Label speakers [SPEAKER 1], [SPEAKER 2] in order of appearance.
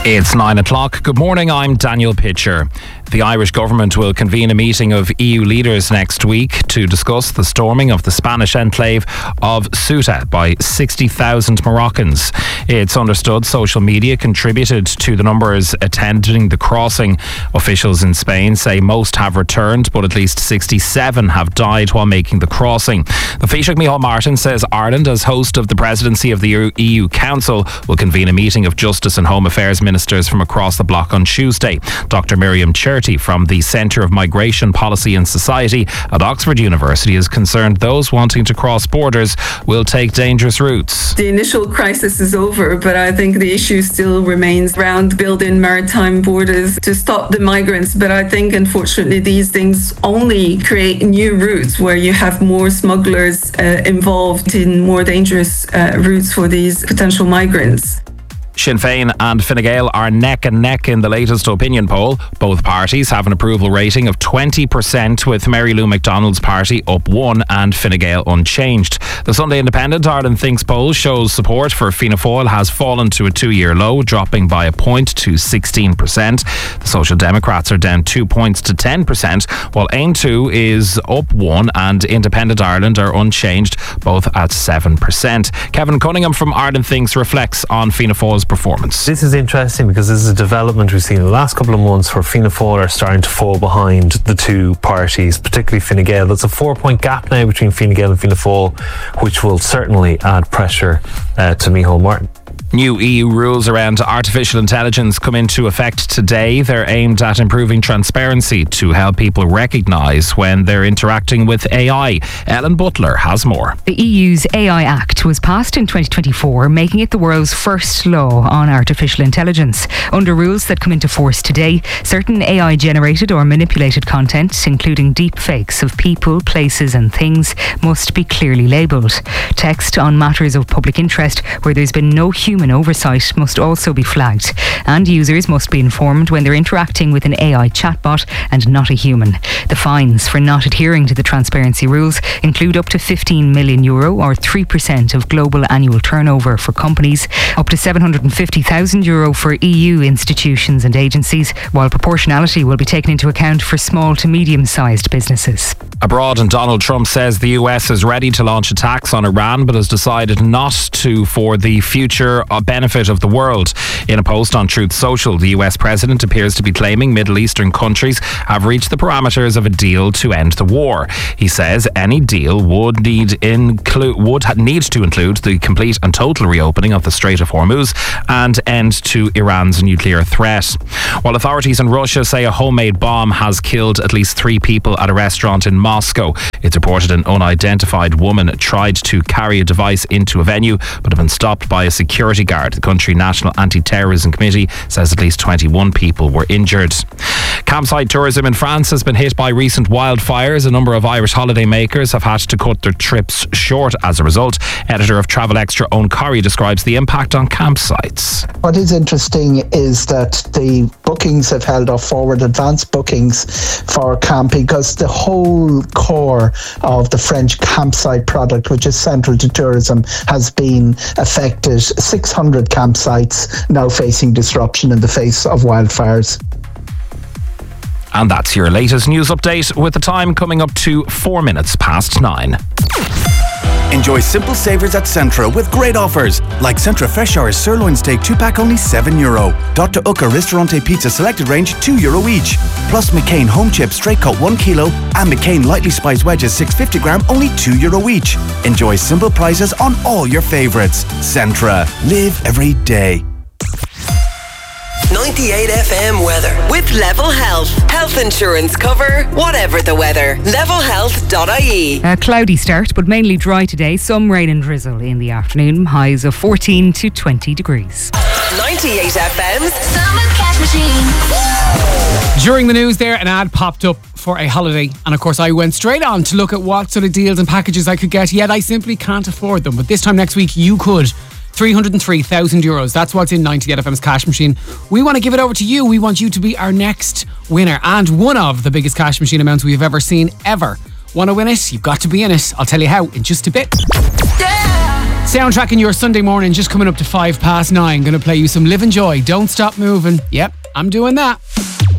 [SPEAKER 1] It's 9 o'clock. Good morning, I'm Daniel Pitcher. The Irish government will convene a meeting of EU leaders next week to discuss the storming of the Spanish enclave of Ceuta by 60,000 Moroccans. It's understood social media contributed to the numbers attending the crossing. Officials in Spain say most have returned, but at least 67 have died while making the crossing. The Taoiseach Micheál Martin says Ireland, as host of the presidency of the EU Council, will convene a meeting of Justice and Home Affairs ministers from across the bloc on Tuesday. Dr. Miriam Cherty from the Centre of Migration Policy and Society at Oxford University is concerned those wanting to cross borders will take dangerous routes.
[SPEAKER 2] The initial crisis is over, but I think the issue still remains around building maritime borders to stop the migrants. But I think, unfortunately, these things only create new routes where you have more smugglers involved in more dangerous routes for these potential migrants.
[SPEAKER 1] Sinn Féin and Fine Gael are neck and neck in the latest opinion poll. Both parties have an approval rating of 20%, with Mary Lou McDonald's party up 1 and Fine Gael unchanged. The Sunday Independent Ireland Thinks poll shows support for Fianna Fáil has fallen to a 2-year low, dropping by a point to 16%. The Social Democrats are down 2 points to 10%, while Ain 2 is up 1 and Independent Ireland are unchanged, both at 7%. Kevin Cunningham from Ireland Thinks reflects on Fianna Fáil's performance.
[SPEAKER 3] This is interesting because this is a development we've seen in the last couple of months where Fianna Fáil are starting to fall behind the two parties, particularly Fine Gael. There's a 4-point gap now between Fine Gael and Fianna Fáil, which will certainly add pressure to Micheál Martin.
[SPEAKER 1] New EU rules around artificial intelligence come into effect today. They're aimed at improving transparency to help people recognise when they're interacting with AI. Ellen Butler has more.
[SPEAKER 4] The EU's AI Act was passed in 2024, making it the world's first law on artificial intelligence. Under rules that come into force today, certain AI-generated or manipulated content, including deep fakes of people, places and things, must be clearly labelled. Text on matters of public interest where there's been no human oversight must also be flagged, and users must be informed when they're interacting with an AI chatbot and not a human. The fines for not adhering to the transparency rules include up to €15 million or 3% of global annual turnover for companies, up to €750,000 for EU institutions and agencies, while proportionality will be taken into account for small to medium-sized businesses.
[SPEAKER 1] Abroad, and Donald Trump says the US is ready to launch attacks on Iran but has decided not to for the future benefit of the world. In a post on Truth Social, the US president appears to be claiming Middle Eastern countries have reached the parameters of a deal to end the war. He says any deal would need to include the complete and total reopening of the Strait of Hormuz and end to Iran's nuclear threat. While authorities in Russia say a homemade bomb has killed at least 3 people at a restaurant in Moscow. It's reported an unidentified woman tried to carry a device into a venue but had been stopped by a security guard. The country National Anti-Terrorism Committee says at least 21 people were injured. Campsite tourism in France has been hit by recent wildfires. A number of Irish holidaymakers have had to cut their trips short as a result. Editor of Travel Extra, Owen Corrie, describes the impact on campsites.
[SPEAKER 5] What is interesting is that the bookings have held off forward, advanced bookings for camping, because the whole core of the French campsite product, which is central to tourism, has been affected. 600 campsites now facing disruption in the face of wildfires.
[SPEAKER 1] And that's your latest news update, with the time coming up to 4 minutes past 9.
[SPEAKER 6] Enjoy simple savours at Centra with great offers, like Centra Fresh Hours Sirloin Steak 2-pack only €7. Dr. Ucca Ristorante Pizza Selected Range €2 each. Plus McCain Home Chips Straight Cut 1 kilo and McCain Lightly Spiced Wedges 650 gram only €2 each. Enjoy simple prices on all your favourites. Centra. Live every day.
[SPEAKER 7] 98 FM weather with Level Health. Health insurance cover, whatever the weather. Levelhealth.ie.
[SPEAKER 4] A cloudy start, but mainly dry today. Some rain and drizzle in the afternoon. Highs of 14 to 20 degrees.
[SPEAKER 7] 98 FM's
[SPEAKER 8] Summer Cash Machine.
[SPEAKER 9] During the news there, an ad popped up for a holiday, and of course I went straight on to look at what sort of deals and packages I could get, yet I simply can't afford them. But this time next week you could. €303,000. That's what's in 98 FM's cash machine. We want to give it over to you. We want you to be our next winner, and one of the biggest cash machine amounts we've ever seen, ever. Want to win it? You've got to be in it. I'll tell you how in just a bit.
[SPEAKER 8] Yeah.
[SPEAKER 9] Soundtracking your Sunday morning, just coming up to 9:05. Gonna play you some Live and Joy. Don't stop moving. Yep, I'm doing that.